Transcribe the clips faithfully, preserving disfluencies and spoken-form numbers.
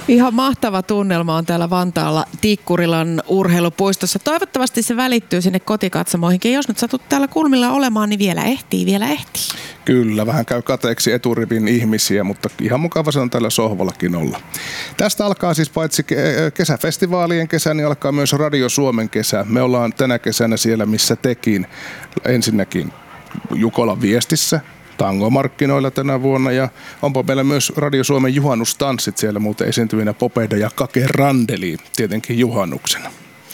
Ihan mahtava tunnelma on täällä Vantaalla Tikkurilan urheilupuistossa. Toivottavasti se välittyy sinne kotikatsomoihinkin. Jos nyt satut täällä kulmilla olemaan, niin vielä ehtii, vielä ehtii. Kyllä, vähän käy kateeksi eturivin ihmisiä, mutta ihan mukava se on täällä sohvallakin olla. Tästä alkaa siis paitsi kesäfestivaalien kesä, niin alkaa myös Radio Suomen kesä. Me ollaan tänä kesänä siellä, missä tekin. Ensinnäkin Jukolan viestissä. Tangomarkkinoilla tänä vuonna ja onpa meillä myös Radio Suomen juhannustanssit siellä muuten esiintyvinä Popeda ja Kake Randeli tietenkin juhannuksena.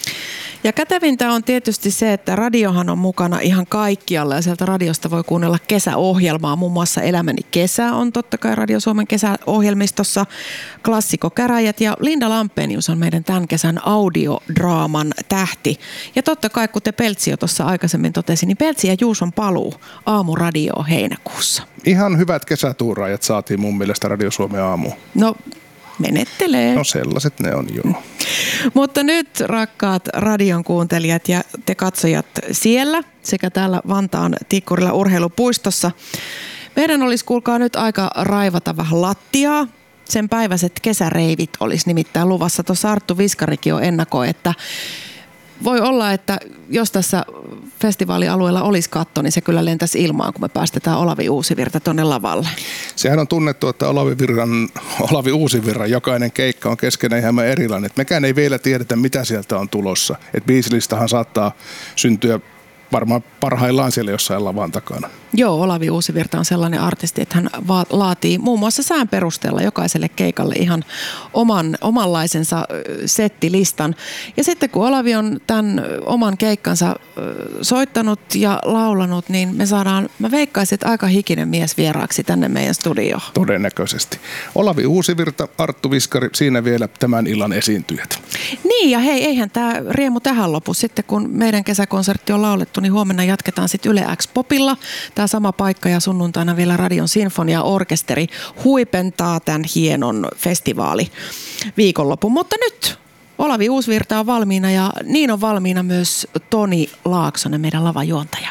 Ja kätevintä on tietysti se, että radiohan on mukana ihan kaikkialla ja sieltä radiosta voi kuunnella kesäohjelmaa. Muun muassa Elämäni kesä on totta kai Radio Suomen kesäohjelmistossa, Klassikko-käräjät ja Linda Lampenius on meidän tämän kesän audiodraaman tähti. Ja totta kai, kuten Peltsi jo tuossa aikaisemmin totesi, niin Peltsi ja Juuson paluu aamuradioon heinäkuussa. Ihan hyvät kesätuuraajat saatiin mun mielestä Radio Suomen aamuun. No, menettelee. No sellaiset ne on, joo. Mutta nyt, rakkaat radion kuuntelijat ja te katsojat siellä sekä täällä Vantaan Tikkurilla urheilupuistossa, meidän olisi kuulkaa nyt aika raivata vähän lattiaa. Sen päiväiset kesäreivit olisi nimittäin luvassa. Tuossa Arttu Viskarikin on ennakoi, että voi olla, että jos tässä festivaalialueella olisi katto, niin se kyllä lentäisi ilmaan, kun me päästetään Olavi Uusivirta tuonne lavalle. Sehän on tunnettu, että Olavi, Virran, Olavi Uusivirran jokainen keikka on keskenään ihan erilainen. Et mekään ei vielä tiedetä, mitä sieltä on tulossa. Et biisilistahan saattaa syntyä varmaan parhaillaan siellä jossain lavan takana. Joo, Olavi Uusivirta on sellainen artisti, että hän va- laatii muun muassa sään perusteella jokaiselle keikalle ihan oman, omanlaisensa settilistan. Ja sitten kun Olavi on tämän oman keikkansa soittanut ja laulanut, niin me saadaan, mä veikkaisin, että aika hikinen mies vieraaksi tänne meidän studioon. Todennäköisesti. Olavi Uusivirta, Arttu Viskari, siinä vielä tämän illan esiintyjät. Niin ja hei, eihän tämä riemu tähän lopu. Sitten kun meidän kesäkonsertti on laulettu, niin huomenna jatketaan sitten Yle X Popilla. Tämä sama paikka ja sunnuntaina vielä Radion Sinfonia-orkesteri huipentaa tämän hienon festivaali viikonlopun. Mutta nyt Olavi Uusivirta on valmiina ja niin on valmiina myös Toni Laaksonen, meidän lavajuontaja.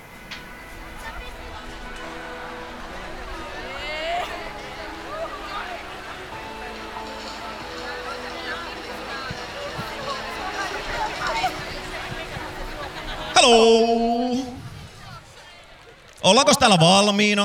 Haloo! Ollaanko täällä valmiina?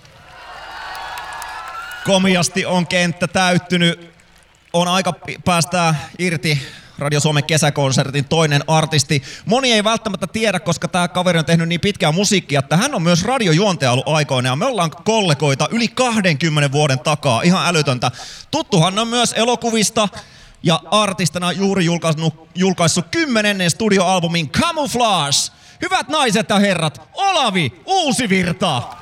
Komiasti on kenttä täyttynyt. On aika päästää irti Radio Suomen kesäkonsertin toinen artisti. Moni ei välttämättä tiedä, koska tämä kaveri on tehnyt niin pitkää musiikkia, että hän on myös radiojuontaja ollut aikoina. Ja me ollaan kollegoita yli kahdenkymmenen vuoden takaa. Ihan älytöntä. Tuttuhan on myös elokuvista. Ja artistina juuri julkaissut, julkaissut kymmenennen studioalbumin Camouflage. Hyvät naiset ja herrat, Olavi Uusivirta!